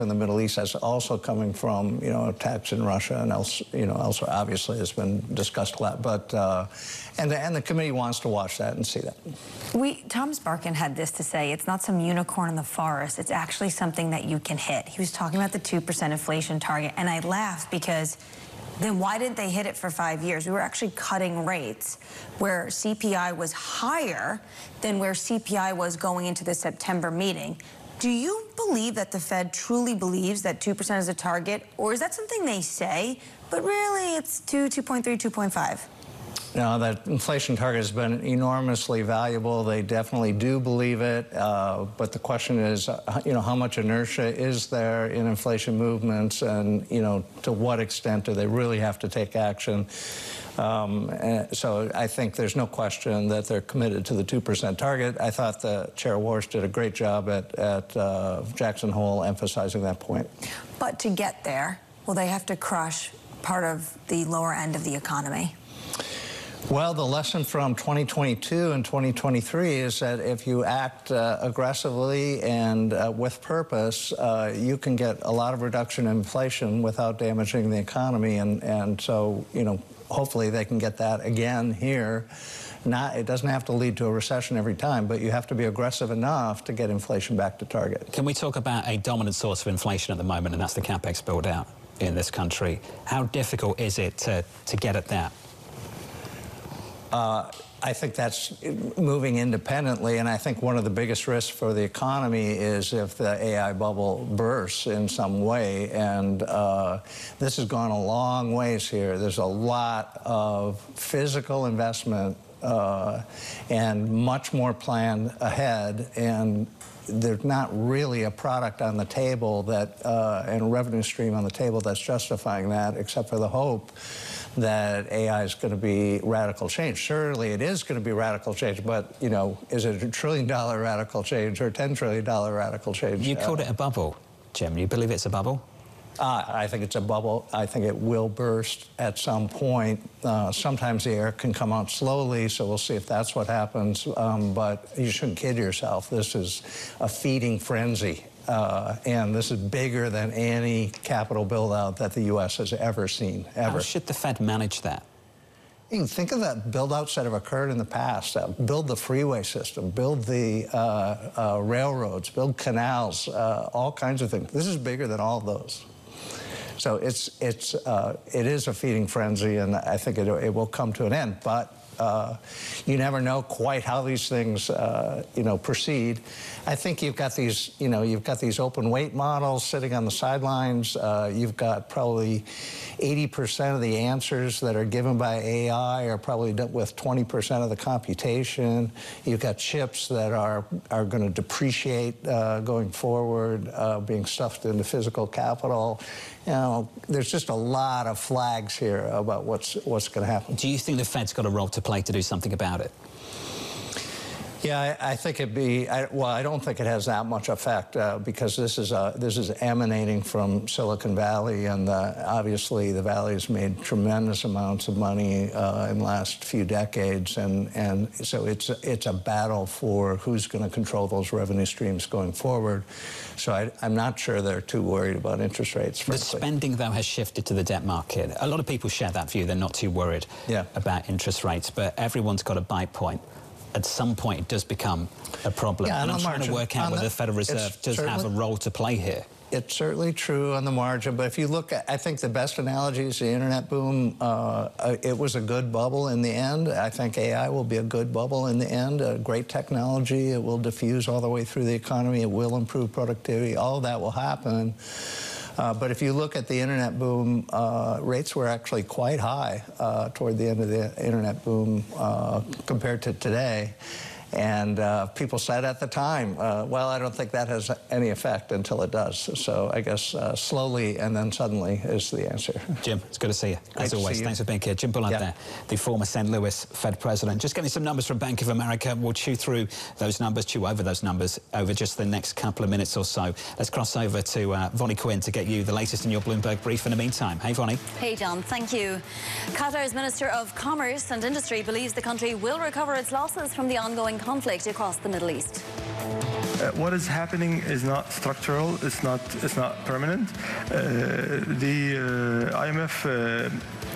in the Middle East. That's also coming from, attacks in Russia and elsewhere. Obviously, it's been discussed a lot. But and the committee wants to watch that and see that. Thomas Barkin had this to say: it's not some unicorn in the forest. It's actually something that you can hit. He was talking about the 2% inflation target, and I laughed because then why didn't they hit it for 5 years? We were actually cutting rates where CPI was higher than where CPI was going into the September meeting. Do you believe that the Fed truly believes that 2% is a target, or is that something they say, but really it's 2, 2.3, 2.5? No, that inflation target has been enormously valuable. They definitely do believe it. But the question is, how much inertia is there in inflation movements, and, to what extent do they really have to take action? So I think there's no question that they're committed to the 2% target. I thought the Chair Warsh did a great job at Jackson Hole emphasizing that point. But to get there, will they have to crush part of the lower end of the economy? Well, the lesson from 2022 and 2023 is that if you act aggressively and with purpose, you can get a lot of reduction in inflation without damaging the economy. And so, hopefully they can get that again here. It doesn't have to lead to a recession every time, but you have to be aggressive enough to get inflation back to target. Can we talk about a dominant source of inflation at the moment, and that's the CapEx build-out in this country? How difficult is it to get at that? I think that's moving independently, and I think one of the biggest risks for the economy is if the AI bubble bursts in some way, and this has gone a long ways here. There's a lot of physical investment and much more planned ahead, and there's not really a product on the table and a revenue stream on the table that's justifying that, except for the hope that AI is going to be radical change. Surely it is going to be radical change, but, is it $1 trillion radical change or $10 trillion radical change? You called it a bubble, Jim. You believe it's a bubble? I think it's a bubble. I think it will burst at some point. Sometimes the air can come out slowly, so we'll see if that's what happens. But you shouldn't kid yourself. This is a feeding frenzy. And this is bigger than any capital build-out that the U.S. has ever seen, ever. How should the Fed manage that? You can think of that build-outs that have occurred in the past. Build the freeway system, build the railroads, build canals, all kinds of things. This is bigger than all of those. So it is a feeding frenzy, and I think it will come to an end. But you never know quite how these things, proceed. I think you've got these, open weight models sitting on the sidelines. You've got probably 80% of the answers that are given by AI are probably done with 20% of the computation. You've got chips that are going to depreciate going forward, being stuffed into physical capital. There's just a lot of flags here about what's going to happen. Do you think the Fed's got a role to play to do something about it? Yeah, I think it'd be. Well, I don't think it has that much effect because this is emanating from Silicon Valley, and obviously the Valley has made tremendous amounts of money in the last few decades, and so it's a battle for who's going to control those revenue streams going forward. So I'm not sure they're too worried about interest rates. Frankly. The spending, though, has shifted to the debt market. A lot of people share that view. They're not too worried about interest rates, but everyone's got a bite point. At some point, it does become a problem. Yeah, and I'm trying to work out whether the Federal Reserve does have a role to play here. It's certainly true on the margin, but if you look at, I think the best analogy is the internet boom. It was a good bubble in the end. I think AI will be a good bubble in the end. A great technology. It will diffuse all the way through the economy. It will improve productivity. All of that will happen. But if you look at the internet boom, rates were actually quite high toward the end of the internet boom compared to today. And people said at the time, well, I don't think that has any effect until it does. So I guess slowly and then suddenly is the answer. Jim, it's good to see you. As always, thanks for being here. Jim Bullard there, the former St. Louis Fed president. Just getting some numbers from Bank of America. We'll chew over those numbers over just the next couple of minutes or so. Let's cross over to Vonnie Quinn to get you the latest in your Bloomberg brief in the meantime. Hey, Vonnie. Hey, John. Thank you. Qatar's Minister of Commerce and Industry believes the country will recover its losses from the ongoing conflict across the Middle East. What is happening is not structural. It's not permanent. The IMF